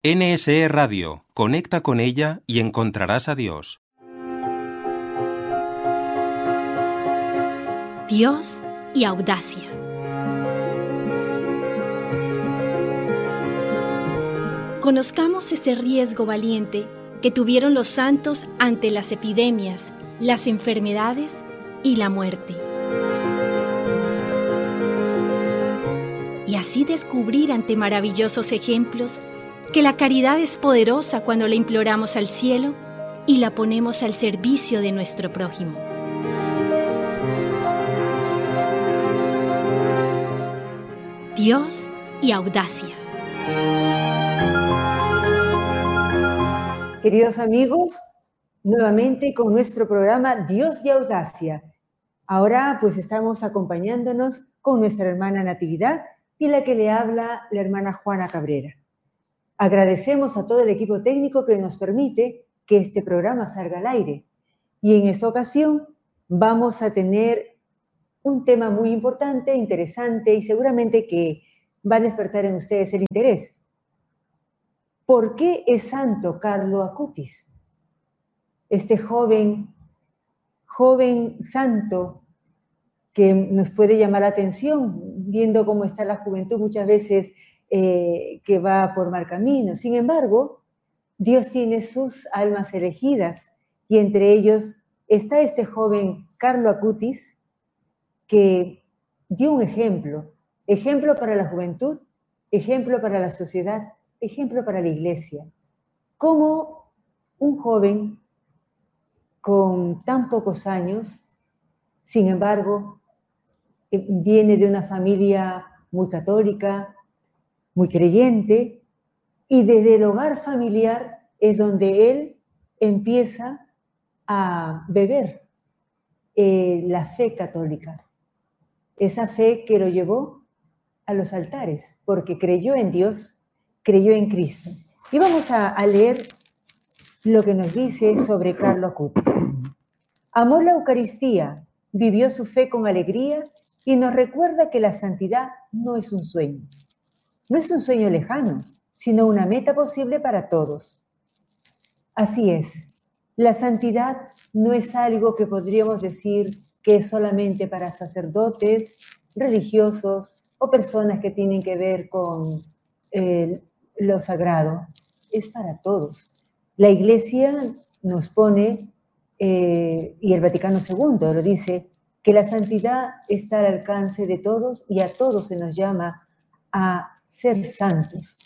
NSE Radio, conecta con ella y encontrarás a Dios. Dios y audacia. Conozcamos ese riesgo valiente que tuvieron los santos ante las epidemias, las enfermedades y la muerte. Y así descubrir ante maravillosos ejemplos que la caridad es poderosa cuando la imploramos al cielo y la ponemos al servicio de nuestro prójimo. Dios y audacia. Queridos amigos, nuevamente con nuestro programa Dios y Audacia. Ahora pues estamos acompañándonos con nuestra hermana Natividad y la que le habla la hermana Juana Cabrera. Agradecemos a todo el equipo técnico que nos permite que este programa salga al aire. Y en esta ocasión vamos a tener un tema muy importante, interesante y seguramente que va a despertar en ustedes el interés. ¿Por qué es santo Carlo Acutis? Este joven santo que nos puede llamar la atención, viendo cómo está la juventud muchas veces que va por mal camino. Sin embargo, Dios tiene sus almas elegidas y entre ellos está este joven Carlo Acutis que dio un ejemplo para la juventud, ejemplo para la sociedad, ejemplo para la iglesia. Como un joven con tan pocos años, sin embargo, viene de una familia muy católica, muy creyente, y desde el hogar familiar es donde él empieza a beber la fe católica. Esa fe que lo llevó a los altares, porque creyó en Dios, creyó en Cristo. Y vamos a leer lo que nos dice sobre Carlo Acutis. Amó la Eucaristía, vivió su fe con alegría y nos recuerda que la santidad no es un sueño. No es un sueño lejano, sino una meta posible para todos. Así es, la santidad no es algo que podríamos decir que es solamente para sacerdotes, religiosos o personas que tienen que ver con lo sagrado. Es para todos. La Iglesia nos pone, y el Vaticano II lo dice, que la santidad está al alcance de todos y a todos se nos llama a ser santos.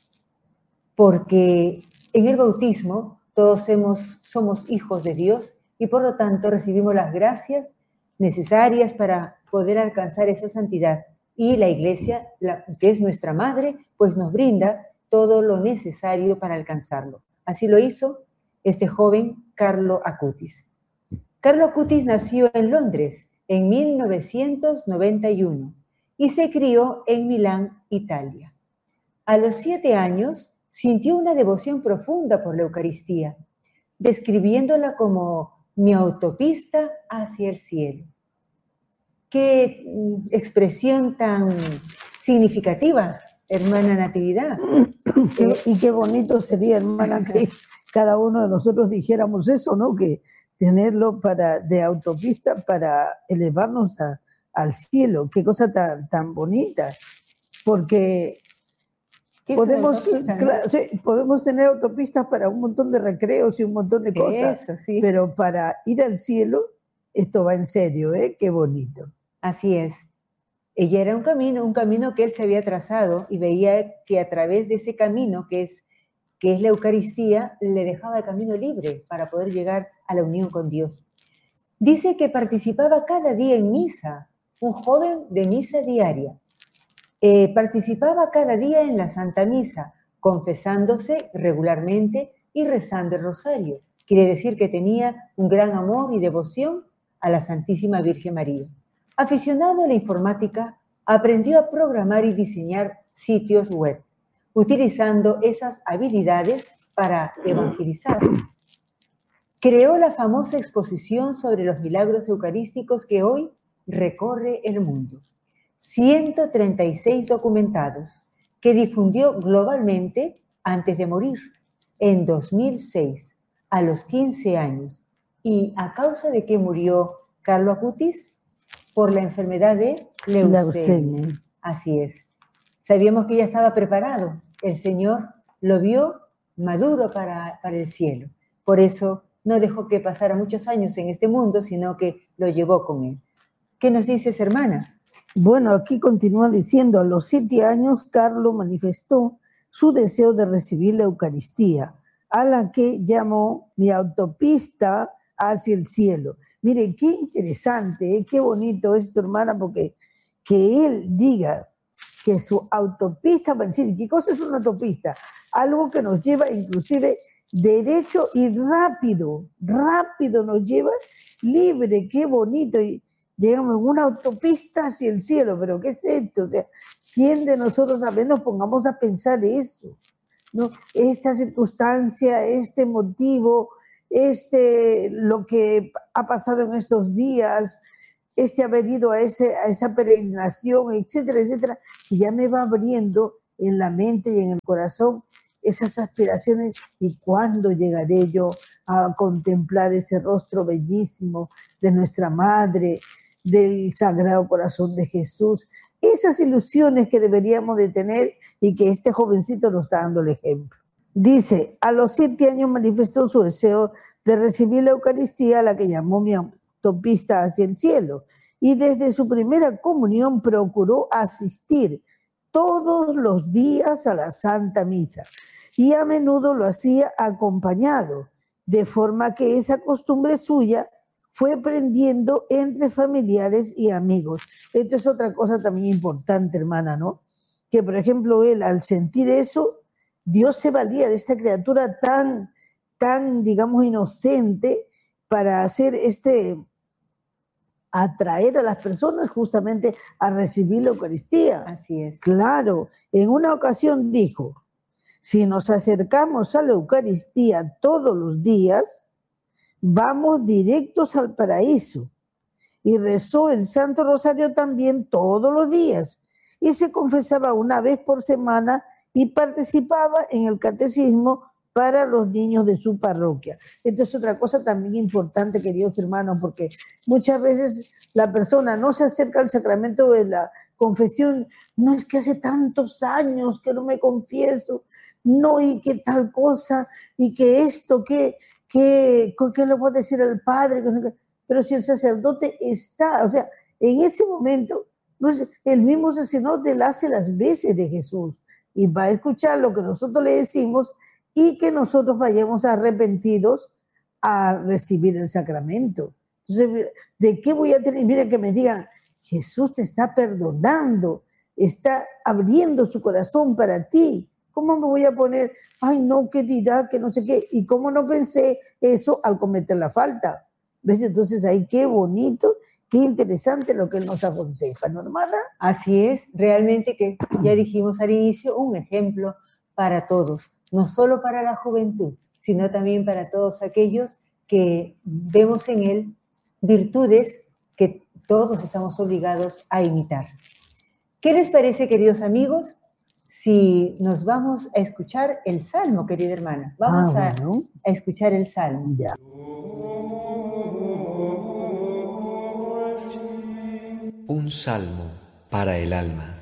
Porque en el bautismo todos somos hijos de Dios y por lo tanto recibimos las gracias necesarias para poder alcanzar esa santidad. Y la Iglesia, que es nuestra madre, pues nos brinda todo lo necesario para alcanzarlo. Así lo hizo este joven Carlo Acutis. Carlo Acutis nació en Londres en 1991 y se crió en Milán, Italia. A los 7 años sintió una devoción profunda por la Eucaristía, describiéndola como mi autopista hacia el cielo. Qué expresión tan significativa, hermana Natividad. Y qué bonito sería, hermana, que cada uno de nosotros dijéramos eso, ¿no? Que tenerlo de autopista para elevarnos al cielo. Qué cosa tan bonita. Porque podemos tener autopistas para un montón de recreos y un montón de cosas. Eso, sí. Pero para ir al cielo, esto va en serio, ¿eh? Qué bonito. Así es. Ella era un camino que él se había trazado y veía que a través de ese camino que es la Eucaristía, le dejaba el camino libre para poder llegar a la unión con Dios. Dice que participaba cada día en misa, un joven de misa diaria. Participaba cada día en la Santa Misa, confesándose regularmente y rezando el rosario. Quiere decir que tenía un gran amor y devoción a la Santísima Virgen María. Aficionado a la informática, aprendió a programar y diseñar sitios web, utilizando esas habilidades para evangelizar. Creó la famosa exposición sobre los milagros eucarísticos que hoy recorre el mundo. 136 documentados, que difundió globalmente antes de morir, en 2006, a los 15 años. ¿Y a causa de qué murió Carlo Acutis? Por la enfermedad de leucemia. Así es. Sabíamos que ya estaba preparado. El Señor lo vio maduro para el cielo. Por eso no dejó que pasara muchos años en este mundo, sino que lo llevó con él. ¿Qué nos dices, hermana? Bueno, aquí continúa diciendo, a los 7 años, Carlo manifestó su deseo de recibir la Eucaristía, a la que llamó mi autopista hacia el cielo. Mire, qué interesante, qué bonito esto, hermana, porque que él diga que su autopista para el cielo, ¿qué cosa es una autopista? Algo que nos lleva inclusive derecho y rápido nos lleva libre, qué bonito, y llegamos en una autopista hacia el cielo, pero ¿qué es esto? O sea, ¿quién de nosotros a ver nos pongamos a pensar eso? ¿No? Esta circunstancia, este motivo, lo que ha pasado en estos días, haber ido a esa peregrinación, etcétera, etcétera, y ya me va abriendo en la mente y en el corazón esas aspiraciones, y cuándo llegaré yo a contemplar ese rostro bellísimo de nuestra Madre, del Sagrado Corazón de Jesús, esas ilusiones que deberíamos de tener y que este jovencito nos está dando el ejemplo. Dice, a los 7 años manifestó su deseo de recibir la Eucaristía, a la que llamó mi autopista hacia el cielo, y desde su primera comunión procuró asistir todos los días a la Santa Misa, y a menudo lo hacía acompañado, de forma que esa costumbre suya fue aprendiendo entre familiares y amigos. Esto es otra cosa también importante, hermana, ¿no? Que, por ejemplo, él, al sentir eso, Dios se valía de esta criatura tan, digamos, inocente para hacer atraer a las personas justamente a recibir la Eucaristía. Así es. Claro, en una ocasión dijo, si nos acercamos a la Eucaristía todos los días, vamos directos al paraíso. Y rezó el Santo Rosario también todos los días. Y se confesaba una vez por semana y participaba en el catecismo para los niños de su parroquia. Esto es otra cosa también importante, queridos hermanos, porque muchas veces la persona no se acerca al sacramento de la confesión. No, es que hace tantos años que no me confieso, no, y que tal cosa, y que esto, ¿qué le voy a decir al padre? Pero si el sacerdote está, o sea, en ese momento, el mismo sacerdote le hace las veces de Jesús y va a escuchar lo que nosotros le decimos y que nosotros vayamos arrepentidos a recibir el sacramento. Entonces, ¿de qué voy a tener? Mira, que me digan, Jesús te está perdonando, está abriendo su corazón para ti. ¿Cómo me voy a poner, ay no, qué dirá, que no sé qué? ¿Y cómo no pensé eso al cometer la falta? ¿Ves? Entonces ahí qué bonito, qué interesante lo que él nos aconseja, ¿no, hermana? Así es, realmente que ya dijimos al inicio, un ejemplo para todos, no solo para la juventud, sino también para todos aquellos que vemos en él virtudes que todos estamos obligados a imitar. ¿Qué les parece, queridos amigos, si nos vamos a escuchar el Salmo, querida hermana? Vamos a escuchar el Salmo. Ya. Un salmo para el alma.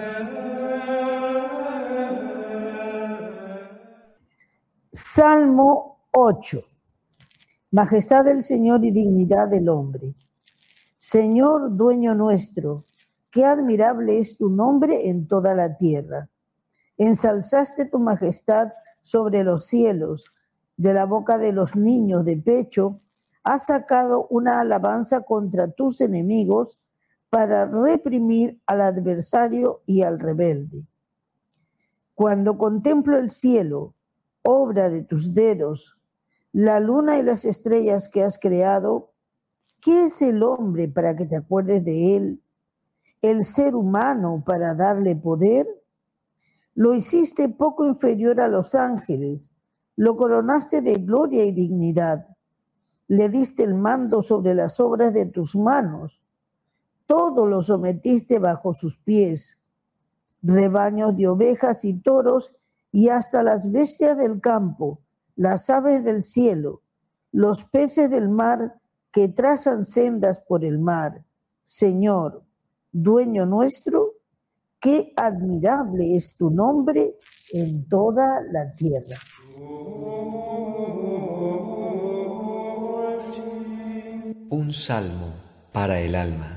Salmo 8. Majestad del Señor y dignidad del hombre. Señor, dueño nuestro, qué admirable es tu nombre en toda la tierra. Ensalzaste tu majestad sobre los cielos, de la boca de los niños de pecho, has sacado una alabanza contra tus enemigos para reprimir al adversario y al rebelde. Cuando contemplo el cielo, obra de tus dedos, la luna y las estrellas que has creado, ¿qué es el hombre para que te acuerdes de él? ¿El ser humano para darle poder? Lo hiciste poco inferior a los ángeles, lo coronaste de gloria y dignidad, le diste el mando sobre las obras de tus manos, todo lo sometiste bajo sus pies, rebaños de ovejas y toros y hasta las bestias del campo, las aves del cielo, los peces del mar que trazan sendas por el mar. Señor, dueño nuestro, qué admirable es tu nombre en toda la tierra. Un salmo para el alma.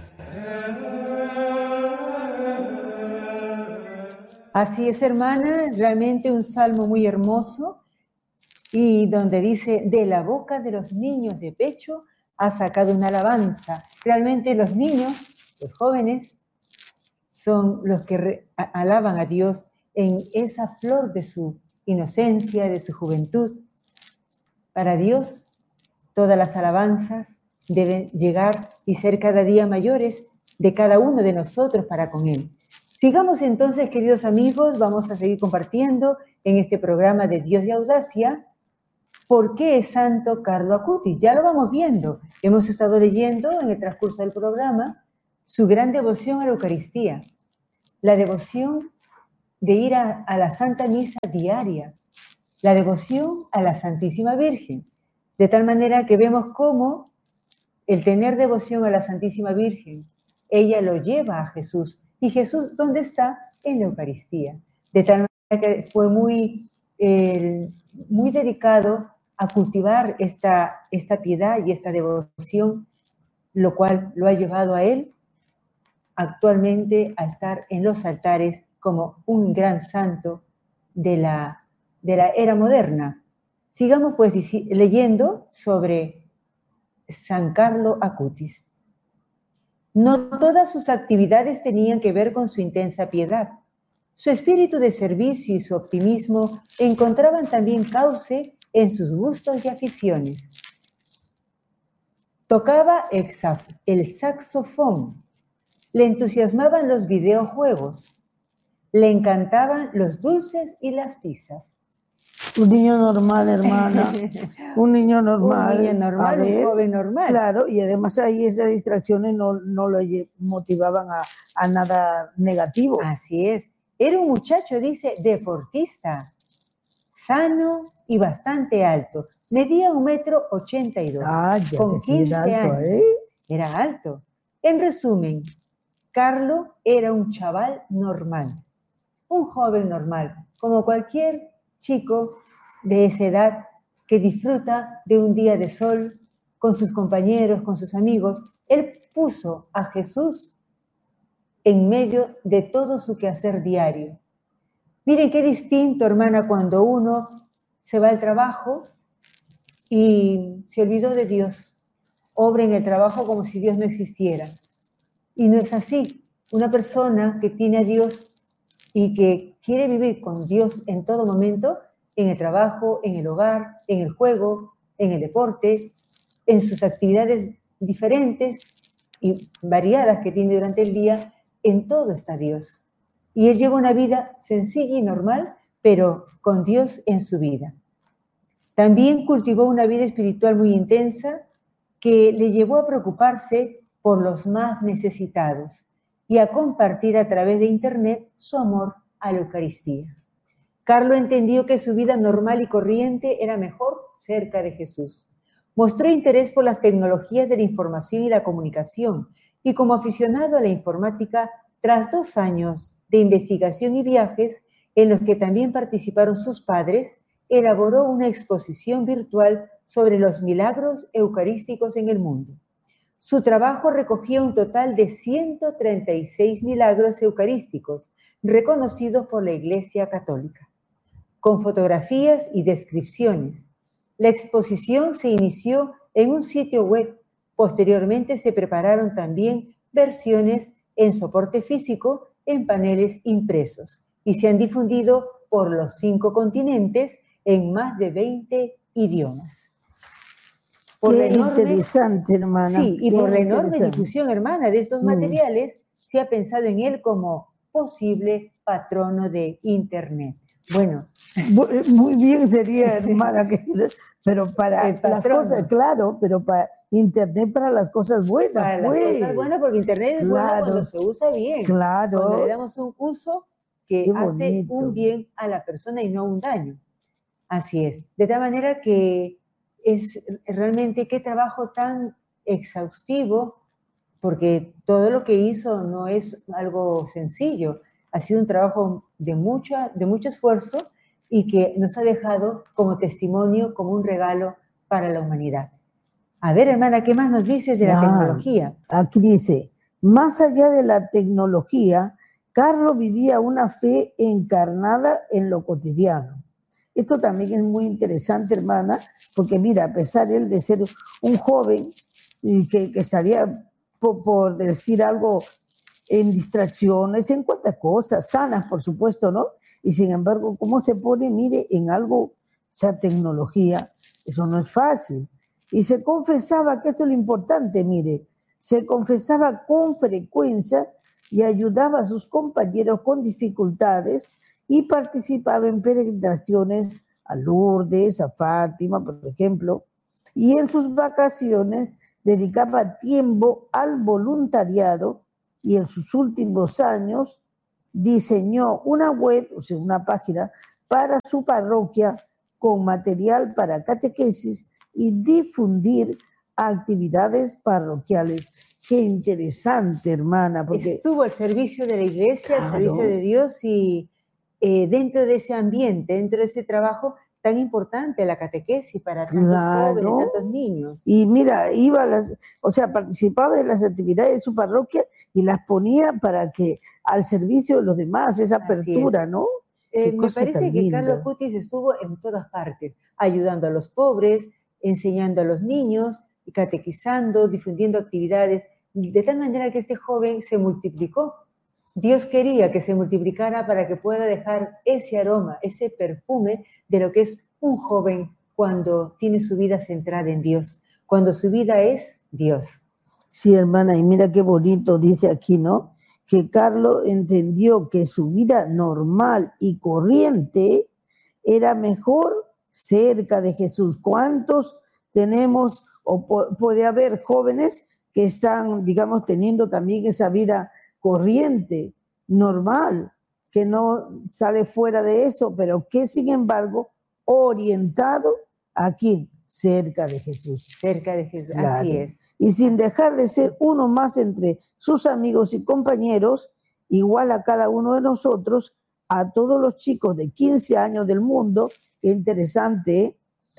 Así es, hermana, realmente un salmo muy hermoso y donde dice, de la boca de los niños de pecho ha sacado una alabanza. Realmente los niños, los jóvenes, son los que alaban a Dios en esa flor de su inocencia, de su juventud. Para Dios, todas las alabanzas deben llegar y ser cada día mayores de cada uno de nosotros para con Él. Sigamos entonces, queridos amigos, vamos a seguir compartiendo en este programa de Dios y Audacia. ¿Por qué es santo Carlo Acutis? Ya lo vamos viendo. Hemos estado leyendo en el transcurso del programa su gran devoción a la Eucaristía, la devoción de ir a la Santa Misa diaria, la devoción a la Santísima Virgen, de tal manera que vemos cómo el tener devoción a la Santísima Virgen, ella lo lleva a Jesús. ¿Y Jesús dónde está? En la Eucaristía. De tal manera que fue muy dedicado a cultivar esta piedad y esta devoción, lo cual lo ha llevado a él actualmente a estar en los altares como un gran santo de la era moderna. Sigamos pues leyendo sobre San Carlo Acutis. No todas sus actividades tenían que ver con su intensa piedad. Su espíritu de servicio y su optimismo encontraban también cauce en sus gustos y aficiones. Tocaba el saxofón, le entusiasmaban los videojuegos, le encantaban los dulces y las pizzas. Un niño normal, hermana. Un niño normal. Un niño normal, un joven normal. Claro, y además ahí esas distracciones no lo motivaban a nada negativo. Así es. Era un muchacho, dice, deportista, sano y bastante alto. Medía 1,82 m. Ah, ya con 15 alto, años. Era alto. En resumen, Carlo era un chaval normal, un joven normal, como cualquier chico de esa edad que disfruta de un día de sol con sus compañeros, con sus amigos. Él puso a Jesús en medio de todo su quehacer diario. Miren qué distinto, hermana, cuando uno se va al trabajo y se olvidó de Dios, obra en el trabajo como si Dios no existiera. Y no es así. Una persona que tiene a Dios y que quiere vivir con Dios en todo momento, en el trabajo, en el hogar, en el juego, en el deporte, en sus actividades diferentes y variadas que tiene durante el día, en todo está Dios. Y él lleva una vida sencilla y normal, pero con Dios en su vida. También cultivó una vida espiritual muy intensa que le llevó a preocuparse por los más necesitados y a compartir a través de Internet su amor a la Eucaristía. Carlo entendió que su vida normal y corriente era mejor cerca de Jesús. Mostró interés por las tecnologías de la información y la comunicación y como aficionado a la informática, tras 2 años de investigación y viajes en los que también participaron sus padres, elaboró una exposición virtual sobre los milagros eucarísticos en el mundo. Su trabajo recogía un total de 136 milagros eucarísticos reconocidos por la Iglesia Católica, con fotografías y descripciones. La exposición se inició en un sitio web. Posteriormente se prepararon también versiones en soporte físico en paneles impresos y se han difundido por los 5 continentes en más de 20 idiomas. Qué interesante, hermana. Sí, y por la enorme difusión, hermana, de estos materiales, se ha pensado en él como posible patrono de Internet. Bueno. Muy bien sería, hermana, pero para las cosas, claro, pero para Internet para las cosas buenas. Para las cosas buenas, porque Internet es bueno cuando se usa bien. Claro. Cuando le damos un uso que Qué hace un bonito. bien a la persona y no un daño. Así es. De tal manera que es realmente qué trabajo tan exhaustivo, porque todo lo que hizo no es algo sencillo. Ha sido un trabajo de mucho esfuerzo y que nos ha dejado como testimonio, como un regalo para la humanidad. A ver, hermana, ¿qué más nos dices de la Ya, tecnología? aquí dice, más allá de la tecnología, Carlos vivía una fe encarnada en lo cotidiano. Esto también es muy interesante, hermana, porque mira, a pesar él de ser un joven y que estaría, por decir algo, en distracciones, en cuantas cosas, sanas, por supuesto, ¿no? Y sin embargo, ¿cómo se pone, mire, en algo, sea tecnología? Eso no es fácil. Y se confesaba, que esto es lo importante, mire, se confesaba con frecuencia y ayudaba a sus compañeros con dificultades y participaba en peregrinaciones a Lourdes, a Fátima, por ejemplo, y en sus vacaciones dedicaba tiempo al voluntariado y en sus últimos años diseñó una web, o sea, una página para su parroquia con material para catequesis y difundir actividades parroquiales. Qué interesante, hermana, porque Estuvo al servicio de la iglesia, al servicio claro, de Dios y dentro de ese ambiente, dentro de ese trabajo tan importante, la catequesis para tantos jóvenes, claro. tantos niños. Y mira, iba a las, o sea, participaba de las actividades de su parroquia y las ponía para que al servicio de los demás, esa Así es. apertura, ¿no? Qué Me cosa parece tan que Carlos linda. Cutis estuvo en todas partes, ayudando a los pobres, enseñando a los niños, catequizando, difundiendo actividades, de tal manera que este joven se multiplicó. Dios quería que se multiplicara para que pueda dejar ese aroma, ese perfume de lo que es un joven cuando tiene su vida centrada en Dios, cuando su vida es Dios. Sí, hermana, y mira qué bonito dice aquí, ¿no? Que Carlos entendió que su vida normal y corriente era mejor cerca de Jesús. ¿Cuántos tenemos o puede haber jóvenes que están, digamos, teniendo también esa vida corriente, normal, que no sale fuera de eso, pero que sin embargo orientado aquí, cerca de Jesús? Cerca de Jesús, así Claro. es. Y sin dejar de ser uno más entre sus amigos y compañeros, igual a cada uno de nosotros, a todos los chicos de 15 años del mundo, qué interesante, ¿eh?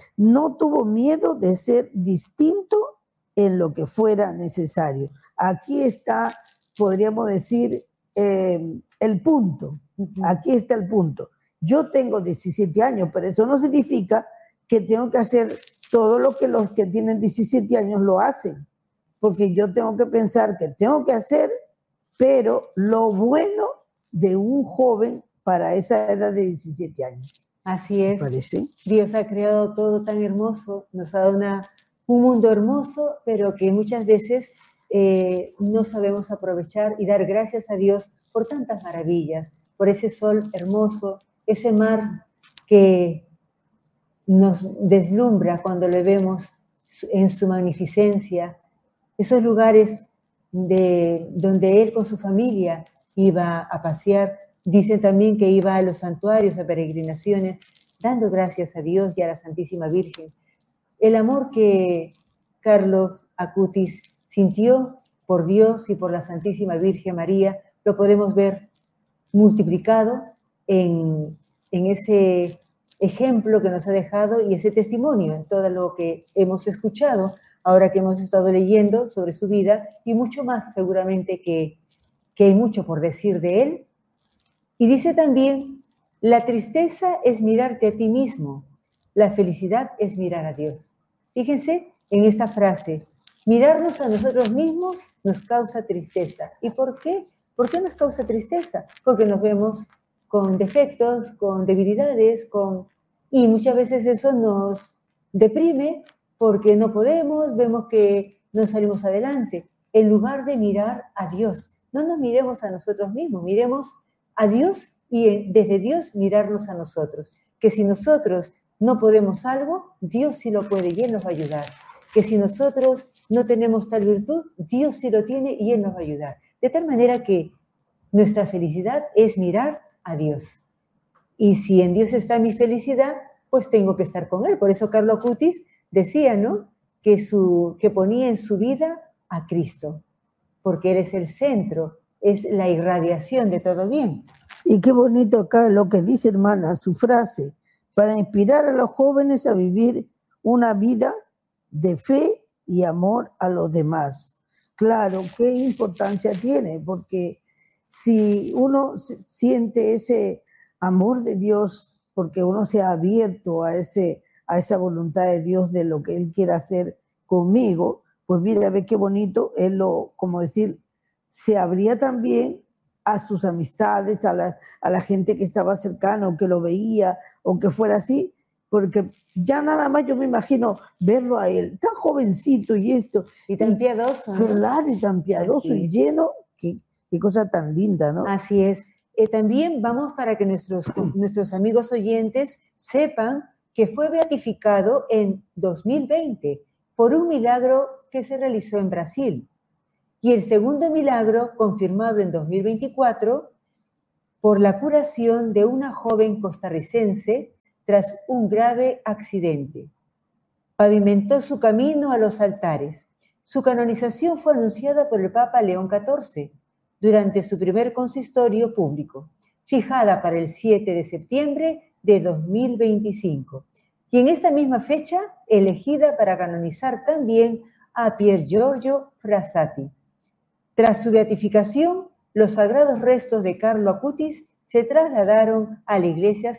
No tuvo miedo de ser distinto en lo que fuera necesario. Aquí está, podríamos decir, el punto. Aquí está el punto. Yo tengo 17 años, pero eso no significa que tengo que hacer todo lo que los que tienen 17 años lo hacen, porque yo tengo que pensar que tengo que hacer, pero lo bueno de un joven para esa edad de 17 años. Así es. ¿Te parece? Dios ha creado todo tan hermoso, nos ha dado un mundo hermoso, pero que muchas veces no sabemos aprovechar y dar gracias a Dios por tantas maravillas, por ese sol hermoso, ese mar que nos deslumbra cuando lo vemos en su magnificencia, esos lugares donde él con su familia iba a pasear. Dicen también que iba a los santuarios, a peregrinaciones, dando gracias a Dios y a la Santísima Virgen. El amor que Carlos Acutis sintió por Dios y por la Santísima Virgen María lo podemos ver multiplicado en ese ejemplo que nos ha dejado y ese testimonio en todo lo que hemos escuchado, ahora que hemos estado leyendo sobre su vida y mucho más seguramente que hay mucho por decir de él. Y dice también, la tristeza es mirarte a ti mismo, la felicidad es mirar a Dios. Fíjense en esta frase, mirarnos a nosotros mismos nos causa tristeza. ¿Y por qué? ¿Por qué nos causa tristeza? Porque nos vemos con defectos, con debilidades, y muchas veces eso nos deprime porque no podemos, vemos que no salimos adelante. En lugar de mirar a Dios, no nos miremos a nosotros mismos, miremos a Dios y desde Dios mirarnos a nosotros. Que si nosotros no podemos algo, Dios sí lo puede y Él nos va a ayudar. Que si nosotros no tenemos tal virtud, Dios sí lo tiene y Él nos va a ayudar. De tal manera que nuestra felicidad es mirar a Dios. Y si en Dios está mi felicidad, pues tengo que estar con Él. Por eso Carlo Acutis decía, ¿no?, que ponía en su vida a Cristo, porque Él es el centro, es la irradiación de todo bien. Y qué bonito acá lo que dice, hermana, su frase, para inspirar a los jóvenes a vivir una vida de fe y amor a los demás. Claro, qué importancia tiene, porque si uno siente ese amor de Dios, porque uno se ha abierto a esa voluntad de Dios de lo que Él quiere hacer conmigo, pues mira, ve qué bonito, Él como decir, se abría también a sus amistades, a la gente que estaba cercana o que lo veía o que fuera así, porque ya nada más yo me imagino verlo a él, tan jovencito y esto. Y tan piadoso, ¿no? Claro, y tan piadoso y lleno, qué cosa tan linda, ¿no? Así es. También vamos para que nuestros amigos oyentes sepan que fue beatificado en 2020 por un milagro que se realizó en Brasil. Y el segundo milagro, confirmado en 2024, por la curación de una joven costarricense tras un grave accidente. Pavimentó su camino a los altares. Su canonización fue anunciada por el Papa León XIV durante su primer consistorio público, fijada para el 7 de septiembre de 2025, y en esta misma fecha elegida para canonizar también a Pier Giorgio Frassati. Tras su beatificación, los sagrados restos de Carlo Acutis se trasladaron a la iglesia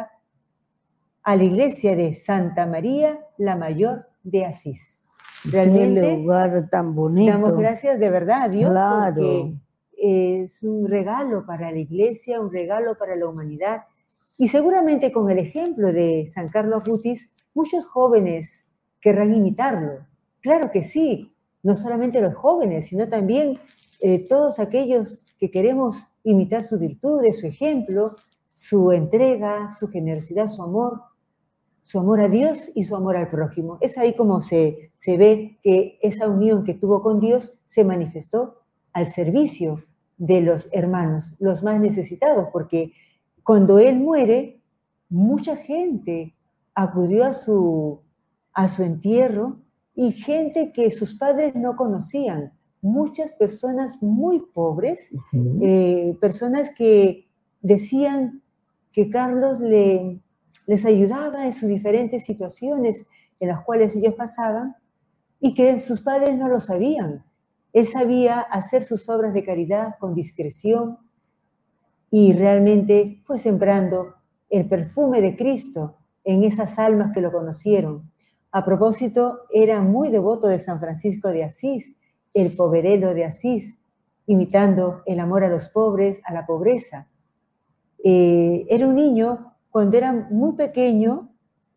de Santa María la Mayor de Asís. Realmente, qué lugar tan bonito. Damos gracias de verdad a Dios, claro, porque es un regalo para la iglesia, un regalo para la humanidad. Y seguramente con el ejemplo de San Carlo Acutis, muchos jóvenes querrán imitarlo. Claro que sí, no solamente los jóvenes, sino también todos aquellos que queremos imitar sus virtudes, su ejemplo, su entrega, su generosidad, su amor a Dios y su amor al prójimo. Es ahí como se ve que esa unión que tuvo con Dios se manifestó al servicio de los hermanos, los más necesitados, porque cuando él muere, mucha gente acudió a su entierro y gente que sus padres no conocían, muchas personas muy pobres, personas que decían que Carlos les ayudaba en sus diferentes situaciones en las cuales ellos pasaban y que sus padres no lo sabían. Él sabía hacer sus obras de caridad con discreción y realmente fue sembrando el perfume de Cristo en esas almas que lo conocieron. A propósito, era muy devoto de San Francisco de Asís, el poverello de Asís, imitando el amor a los pobres, a la pobreza. Era un niño, cuando era muy pequeño,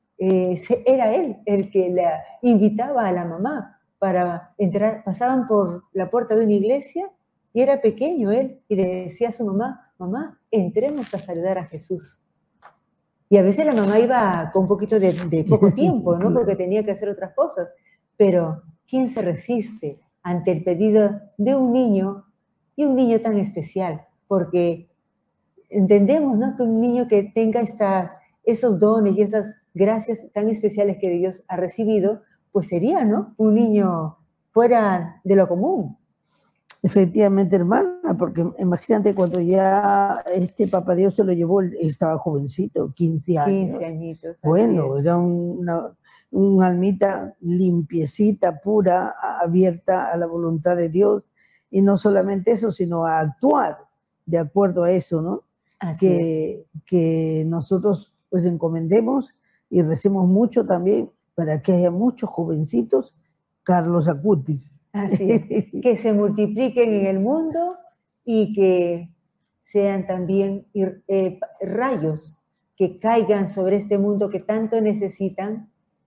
era él el que la invitaba a la mamá para entrar. Pasaban por la puerta de una iglesia y era pequeño él, y le decía a su mamá: mamá, entremos a saludar a Jesús. Y a veces la mamá iba con un poquito de poco tiempo, ¿no? Porque tenía que hacer otras cosas. Pero, ¿quién se resiste ante el pedido de un niño, y un niño tan especial? Porque entendemos, ¿no?, que un niño que tenga esos dones y esas gracias tan especiales que Dios ha recibido, pues sería, ¿no?, un niño fuera de lo común. Efectivamente, hermana, porque imagínate cuando ya Papa Dios se lo llevó, él estaba jovencito, 15 años. 15 añitos. Bueno, era una almita limpiecita, pura, abierta a la voluntad de Dios, y no solamente eso, sino a actuar de acuerdo a eso, ¿no? Que nosotros pues encomendemos y recemos mucho también para que haya muchos jovencitos Carlos Acutis. Así es, que se multipliquen en el mundo y que sean también rayos que caigan sobre este mundo que tanto necesitan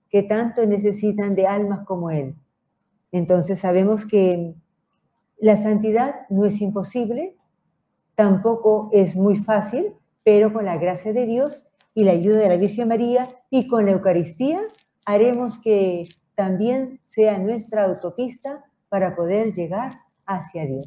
de almas como él. Entonces sabemos que la santidad no es imposible, tampoco es muy fácil, pero con la gracia de Dios y la ayuda de la Virgen María y con la Eucaristía haremos que también sea nuestra autopista para poder llegar hacia Dios.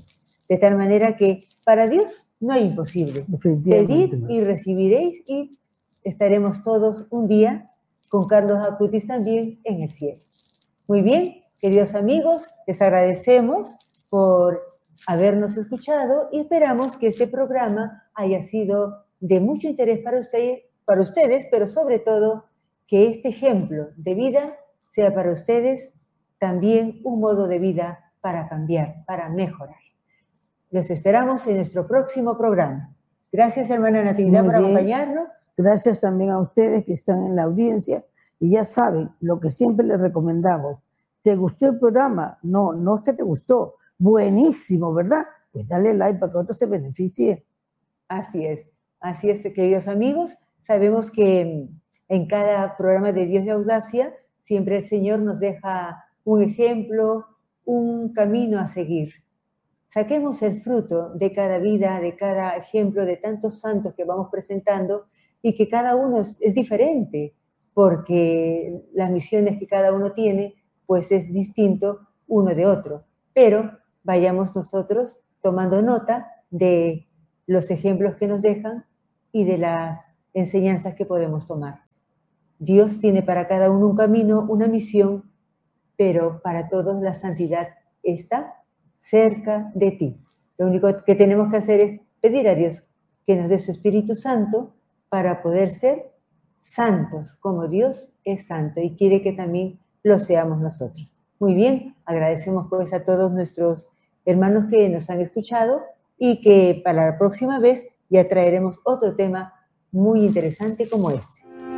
De tal manera que para Dios no hay imposible. Definitivamente. Pedid y recibiréis, y estaremos todos un día con Carlos Acutis también en el cielo. Muy bien, queridos amigos, les agradecemos por habernos escuchado y esperamos que este programa haya sido de mucho interés para ustedes, pero sobre todo que este ejemplo de vida sea para ustedes también un modo de vida para cambiar, para mejorar. Los esperamos en nuestro próximo programa. Gracias, hermana Natividad, por acompañarnos. Gracias también a ustedes que están en la audiencia y ya saben lo que siempre les recomendamos. ¿Te gustó el programa? No, no es que te gustó. Buenísimo, ¿verdad? Pues dale like para que otros se beneficien. Así es, queridos amigos. Sabemos que en cada programa de Dios de Audacia siempre el Señor nos deja un ejemplo, un camino a seguir. Saquemos el fruto de cada vida, de cada ejemplo, de tantos santos que vamos presentando, y que cada uno es diferente, porque las misiones que cada uno tiene, pues es distinto uno de otro. Pero vayamos nosotros tomando nota de los ejemplos que nos dejan y de las enseñanzas que podemos tomar. Dios tiene para cada uno un camino, una misión, pero para todos la santidad está cerca de ti. Lo único que tenemos que hacer es pedir a Dios que nos dé su Espíritu Santo para poder ser santos, como Dios es santo y quiere que también lo seamos nosotros. Muy bien, agradecemos pues a todos nuestros hermanos que nos han escuchado y que para la próxima vez ya traeremos otro tema muy interesante como este.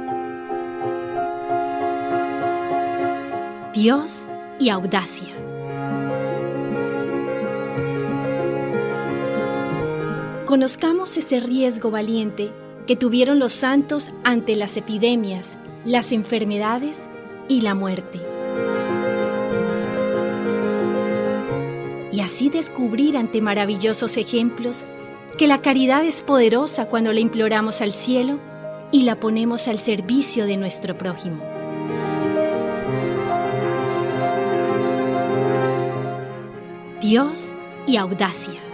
Dios y audacia. Conozcamos ese riesgo valiente que tuvieron los santos ante las epidemias, las enfermedades y la muerte. Y así descubrir ante maravillosos ejemplos que la caridad es poderosa cuando la imploramos al cielo y la ponemos al servicio de nuestro prójimo. Dios y audacia.